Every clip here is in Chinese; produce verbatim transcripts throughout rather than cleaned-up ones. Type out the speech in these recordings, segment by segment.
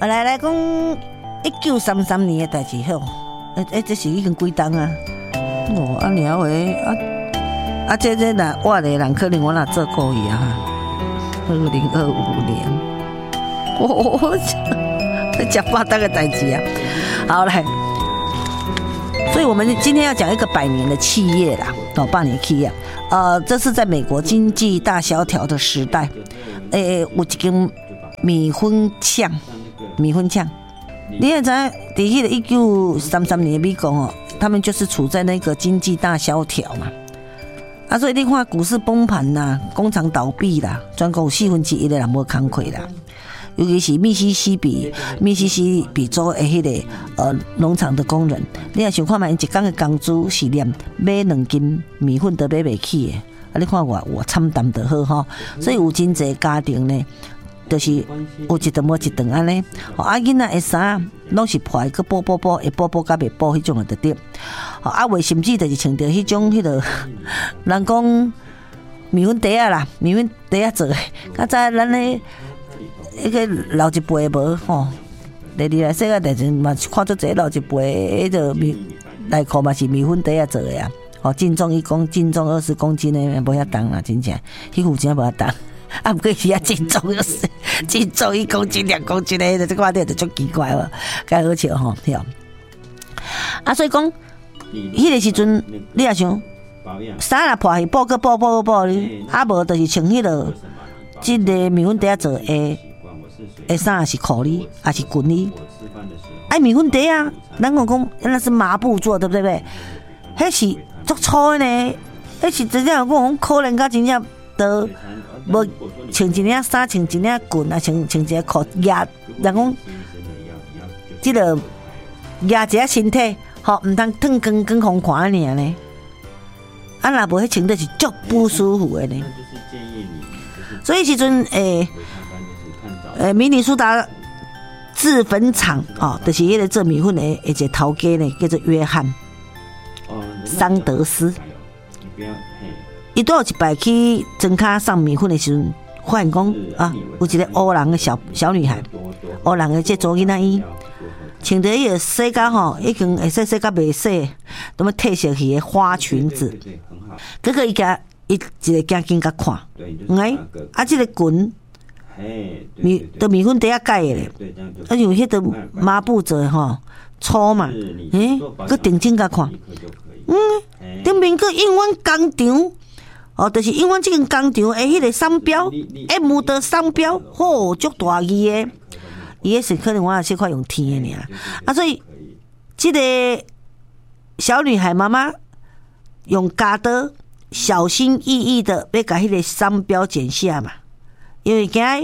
来来讲一九三三年的代志好，诶诶，这是已经几档啊？哦，啊尔话啊啊，这这若我的人可能我若做过伊啊，二零二五年，我我这讲八档的代志啊。好来，所以我们今天要讲一个百年的企业啦，哦，百年企业，呃，这是在美国经济大萧条的时代，诶，有一间米粉厂。米粉厂，你也知道，在迄个一九三三年美国哦，他们就是处在那个经济大萧条嘛，啊，所以你看股市崩盘啦，工厂倒闭啦，全国有四分之一的人无工课啦，尤其是密西西比密西西比州的迄个呃农场的工人，你也想看嘛，因一工的工资是连买两斤米粉都买不起的，啊，你看我我惨淡就好吼，所以有真侪家庭呢。就是有一顿无一顿安尼，啊囡仔的衫拢是破，佮补补补，会补补甲袂补迄种的就对。啊话甚至就是穿着迄种迄个，人讲米粉袋啊啦，米粉袋啊做的。较早咱咧迄个老一辈无吼，第二来世个代志嘛是看做这老一辈迄个米内裤嘛是米粉袋啊做的啊。哦，净重一公斤重二十公斤的无遐重啦，真正，迄副真无遐重。啊，不过是啊，净重就是净重一公斤、两公斤的，这个话题就足奇怪哦，该好笑吼，对。啊，所以讲，迄个时阵，你也想，衫若破去补个补补补哩，啊无就是穿迄个，即个米粉袋做的，的衫是裤哩，还是裙哩？哎，米粉袋啊，咱讲讲那是麻布做，对不对？迄是足粗的呢，迄是真正讲可能甲真正都。无穿一领衫，穿一领裙啊，穿穿一个裤压，人讲即个压一下身体，吼，毋通脱光光互看尔呢。啊，若无迄穿的是足不舒服的呢。所以时阵诶诶，迷你苏打制粉厂哦，就是迄个做米粉的一个头家呢，叫做约翰桑德斯。伊都有一摆去庄卡送米粉的时阵，发现讲啊，有一个乌人的小小女孩，乌人的这左囡仔伊，穿着伊个洗甲吼，已经会洗洗甲袂洗，那么褪色去的花裙子。结果伊甲伊一个惊惊甲看，哎，啊，这个裙米都米粉底下盖的咧，啊，有迄个麻布做吼粗嘛，诶，佮定睛甲看，嗯，顶面佮永远工厂。哦，就是因为这间工厂诶，迄个商标 M 的商标，吼，足大字诶，伊迄是可能我也小可用天诶尔，啊，所以这个小女孩妈妈用夹刀小心翼翼的要把迄个商标剪下嘛，因为惊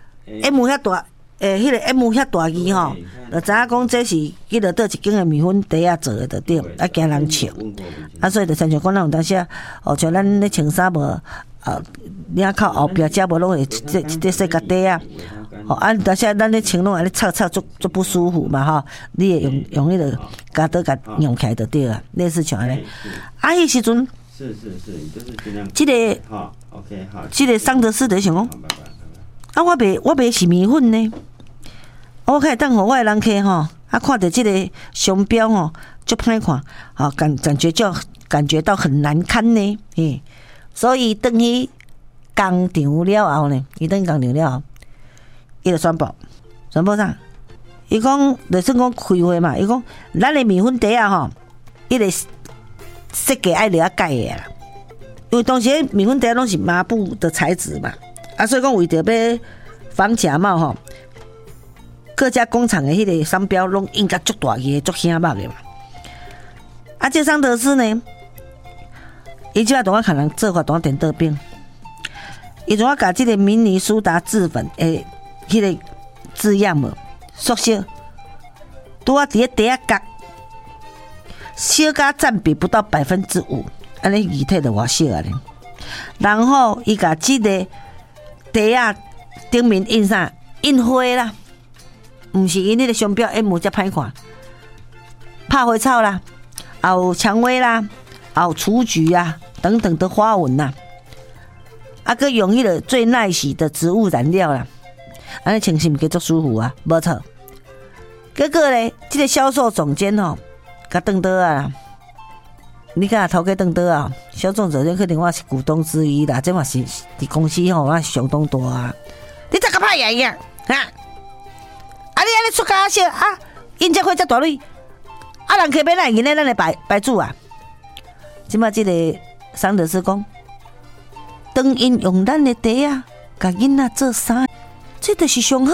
M 遐大。诶，迄、那个 M 遐大字吼，就知影讲这是迄个倒一间的米粉底啊做的，就对，啊惊人笑，啊所以就亲像讲咱有当时啊，哦像咱咧穿衫无，啊领口后壁遮无拢会这这细甲底啊，哦啊当时咱咧穿拢安尼擦擦足足不舒服嘛吼，你会用用迄个夹刀甲用起来就对啊，类似像安尼，啊迄时阵，是是是，就是尽量，这个好 ，OK 好，这个桑德斯就想讲。啊，我卖我卖是米粉呢，我可以当互我的人客吼，啊，看到这个商标吼，就歹看，啊，感感觉就感觉到很难堪呢，嘿，所以等去工厂了后呢，伊等工厂了后，伊就宣布，宣布啥？伊讲，就算讲开会嘛，伊讲，咱的米粉底啊吼，伊个设计爱了改的啦，因为当时米粉底拢是麻布的材质嘛。啊，所以讲为着要防假冒吼，各家工厂的迄个商标拢印甲足大个、足显目的嘛。啊，这桑德斯呢，伊即摆同我可能做法同我电刀兵，伊同我甲即个明尼苏达制粉诶，迄个字样无缩小，拄啊伫咧底下角，小甲占比不到百分之五，安尼字体就偌小啊咧。然后伊甲即个底啊，顶面印啥？印花啦，毋是因迄个商标 M 才歹看，拍花草啦，还有蔷薇啦，还有雏菊啊等等的花纹呐、啊，啊，佮用迄个最耐洗的植物染料啦，安尼穿是毋是足舒服啊？无错， 结果咧，这个销售总监吼，甲转倒啊，你甲头家转倒啊，销售总监可能我是股东之一啦，这嘛是伫公司吼，我上当大啊，你怎个歹样样啊？啊，你安尼出家少啊，因这花遮大蕊，啊，人客要来赢咧，咱的白白主啊，即马这个桑德斯讲，当因用咱的茶啊，甲囡仔做衫，这就是上好。